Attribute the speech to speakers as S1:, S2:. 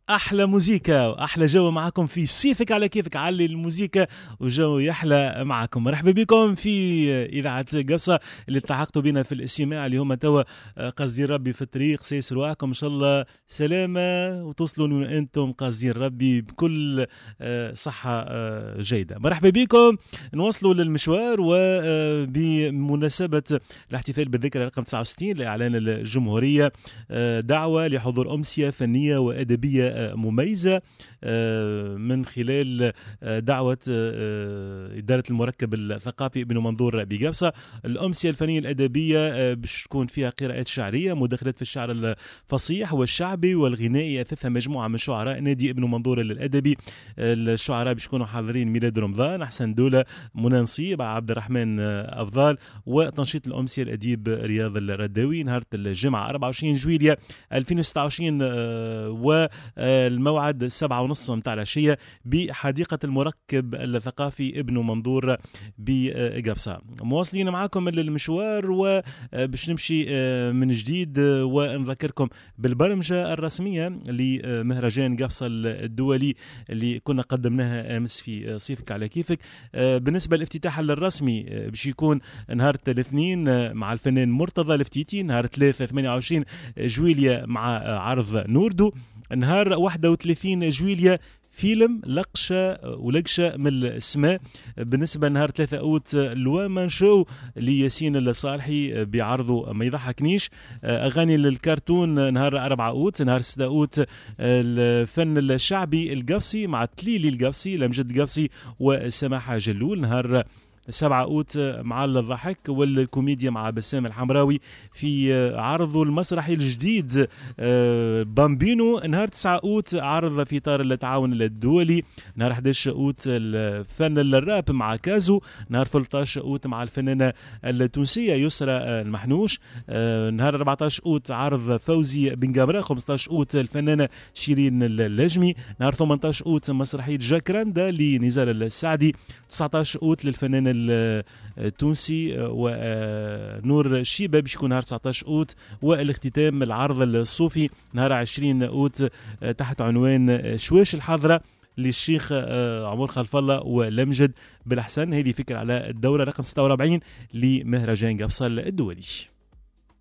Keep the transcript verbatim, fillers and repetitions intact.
S1: احلى موزيكا واحلى جو معكم في صيفك على كيفك. علي الموزيكا وجو يحلى معكم. مرحبا بكم في اذاعه قبصه اللي التحقتوا بنا في الاستماع اليوم. توا قصدين ربي في الطريق سيس رواحكم ان شاء الله سلامه وتوصلوا انتم قصدين ربي بكل صحه جيده. مرحبا بكم. نوصلوا للمشوار وبمناسبه الاحتفال بالذكرى رقم تسعة وستين لاعلان الجمهوريه، دعوه لحضور امسيه فنيه وادبيه مميزة من خلال دعوة إدارة المركب الثقافي ابن منظور بقبصة. الأمسية الفنية الأدبية باش تكون فيها قراءات شعرية، مداخلات في الشعر الفصيح والشعبي والغنائي، يثثها مجموعة من شعراء نادي ابن منظور الأدبي. الشعراء باش يكونوا حاضرين ميلاد رمضان، أحسن دولة، منى نصيب، عبد الرحمن أفضال، وتنشيط الأمسية الأديب رياض الرداوي نهار الجمعة أربعة وعشرين جويلية ألفين وستة وعشرين، و الموعد السبعة ونص متاع العشية بحديقة المركب الثقافي ابن منظور بقبصة. مواصلين معاكم للمشوار وباش نمشي من جديد ونذكركم بالبرمجة الرسمية لمهرجان قبصة الدولي اللي كنا قدمناها أمس في صيفك على كيفك. بالنسبة للافتتاح الرسمي باش يكون نهار الاثنين مع الفنان مرتضى الفتيتي، نهار ثلاثة ثمانية وعشرين جويلية مع عرض نوردو، نهار واحد وثلاثين جويلية فيلم لقشة ولقشة من السماء. بالنسبة نهار ثلاثة أوت الوامان شو لياسين الصالحي بعرضه ما يضحكنيش. أغاني للكرتون نهار أربعة أوت. نهار ستة أوت الفن الشعبي القبصي مع تليلي القبصي لمجد قبصي وسماحة جلول. نهار سبعة أوت مع الضحك والكوميديا مع بسام الحمراوي في عرضه المسرحي الجديد بامبينو. نهار تسعة أوت عرض في إطار التعاون الدولي. نهار أحد عشر أوت الفن الراب مع كازو. نهار ثلاثة عشر أوت مع الفنانة التونسية يسرى المحنوش. نهار أربعة عشر أوت عرض فوزي بن جابرة. خمسة عشر أوت الفنانة شيرين اللجمي. نهار ثمانية عشر أوت مسرحية جاكراندا لنزار السعدي. تسعة عشر أوت للفنانة التونسي ونور شيبة باش يكون نهار تسعة عشر أوت. والاختتام العرض الصوفي نهار عشرين أوت تحت عنوان شواش الحضرة للشيخ عمر خلف الله ولمجد بالحسن. هذه فكرة على الدورة رقم ستة وأربعين لمهرجان قبصة الدولي.